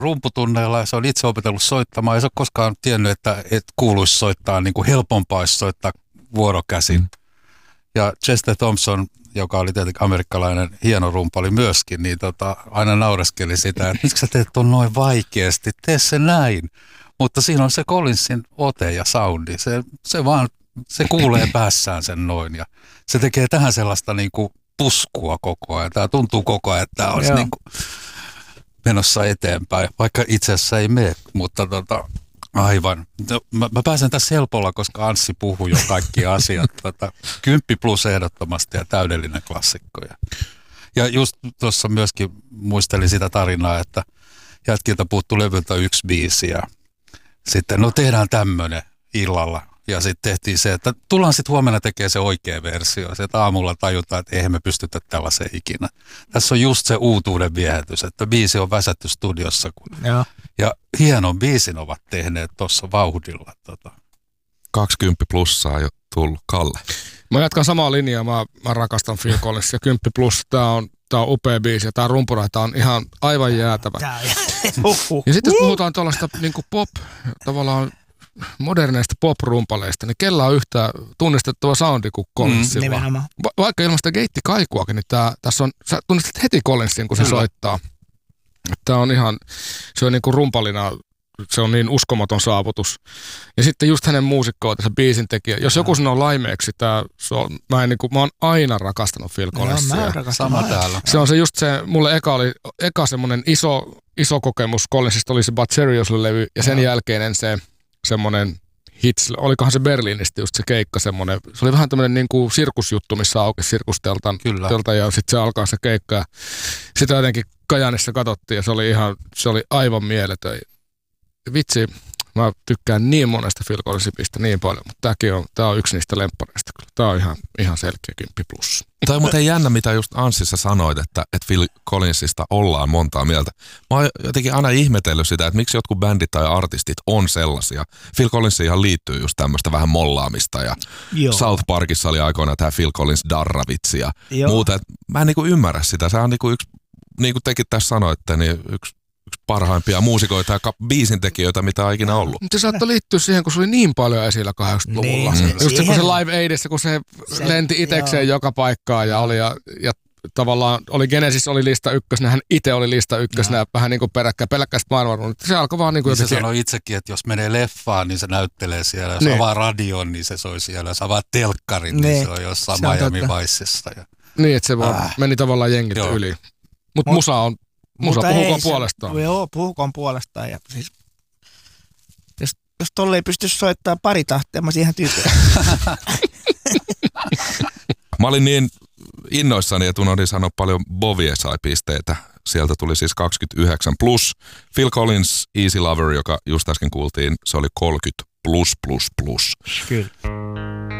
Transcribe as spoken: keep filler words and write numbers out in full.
rumputunneilla ja se on itse opetellut soittamaan. Ei se ole koskaan tiennyt, että et kuuluisi soittaa, niin kuin helpompaa olisi soittaa vuorokäsin. Mm. Ja Chester Thompson, joka oli tietenkin amerikkalainen hieno rumpali myöskin, niin tota, aina naureskeli sitä, että miksi sä teet ton noin vaikeasti, tee se näin. Mutta siinä on se Collinsin ote ja soundi, se, se vaan, se kuulee päässään sen noin ja se tekee tähän sellaista niin kuin puskua koko ajan. Tämä tuntuu koko ajan, että tämä olisi niin kuin menossa eteenpäin, vaikka itse asiassa ei mene, mutta tota, aivan. No, mä, mä pääsen tässä helpolla, koska Anssi puhuu jo kaikki asiat. Tota, kymppi plus ehdottomasti ja täydellinen klassikko. Ja, ja just tuossa myöskin muistelin sitä tarinaa, että jätkiltä puuttuu levyltä yksi biisi ja sitten no tehdään tämmöinen illalla. Ja sitten tehtiin se, että tullaan sitten huomenna tekemään se oikea versio. Sitten aamulla tajutaan, että eihän me pystytä tällaiseen ikinä. Tässä on just se uutuuden viehätys, että biisi on väsätty studiossa. Kun... Ja. ja hienon biisin ovat tehneet tuossa vauhdilla. Tota. kaksikymmentä plussaa jo tullut. Kalle. Mä jatkan samaa linjaa. Mä, mä rakastan Phil Collinsia. kymmenen plus, tää on, tää on upea biisi ja tää rumpuraita on ihan aivan jäätävä. Ja sitten jos puhutaan tuollaista niin kuin pop, tavallaan moderneista pop-rumpaleista, niin kellä on yhtä tunnistettava soundi kuin Collinsilla. Mm, Va- vaikka ilman sitä geittikaikuakin, niin tää, tässä on, sä tunnistat heti Collinsin, kun se Kyllä. soittaa. Tämä on ihan, se on niin kuin rumpalina, se on niin uskomaton saavutus. Ja sitten just hänen muusikkoon tässä biisin tekijä. Jos joku sanoo laimeeksi, tää, se on, mä, en niin kuin, mä oon aina rakastanut Phil Collinsia. Joo, mä rakastan sama täällä. Se on se just se, mulle eka oli, eka semmonen iso, iso kokemus Collinsista oli se But Seriously-levy, ja sen ja. jälkeinen se semmoinen hits, olikohan se Berliinistä just se keikka semmoinen, se oli vähän tämmöinen niin kuin sirkusjuttu, missä aukesi sirkusteltan telta, ja sitten se alkaa se keikka ja sitä jotenkin Kajaanissa katsottiin ja se oli ihan, se oli aivan mieletön. Vitsi, mä tykkään niin monesta Phil Collinsista niin paljon, mutta tämäkin on, tää on yksi niistä lemppareista kyllä. Tää on ihan, ihan selkeä kymppi plus. Tämä on muuten jännä, mitä just Anssissa sanoit, että, että Phil Collinsista ollaan montaa mieltä. Mä oon jotenkin aina ihmetellyt sitä, että miksi jotkut bändit tai artistit on sellaisia. Phil Collinsiin liittyy just tämmöistä vähän mollaamista ja Joo. South Parkissa oli aikoinaan tämä Phil Collins darravitsi ja Joo. muuta. Mä en niinku ymmärrä sitä. Se on niinku yksi, niin kuin tekin tässä sanoitte, niin yksi yksi parhaimpia muusikoita ja biisintekijöitä, mitä on ikinä ollut. Mutta se saattoi liittyä siihen, kun se oli niin paljon esillä kahdeksankymmentäluvulla. Niin, just se, kun se Live Aidissa, kun se, se lenti itekseen joo. joka paikkaan ja oli ja, ja tavallaan oli Genesis oli lista ykkösenä, hän itse oli lista ykkösenä ja vähän niin kuin peräkkäin, peläkkäistä maailman. Se alkoi vaan niin kuin niin se sanoi itsekin, että jos menee leffaan, niin se näyttelee siellä. Jos niin. avaa radion, niin se soi siellä. Jos avaa telkkarin, niin, niin se on jossain se Miami Vicessa. Ja... Niin, että se vaan äh. meni tavallaan jengit joo. yli. Mutta Mut, musa on Musa puhukoon puolestaan. Se, joo, puhukoon puolestaan. Ja siis, jos, jos tolle ei pysty soittamaan pari tahtia, mä olisin ihan tyytyväinen. Mä olin niin innoissani, että unohdin sanoa paljon Bovie sai pisteitä. Sieltä tuli siis kaksikymmentäyhdeksän plus. Phil Collins, Easy Lover, joka just äsken kuultiin, se oli kolmekymmentä plus plus plus. Kyllä.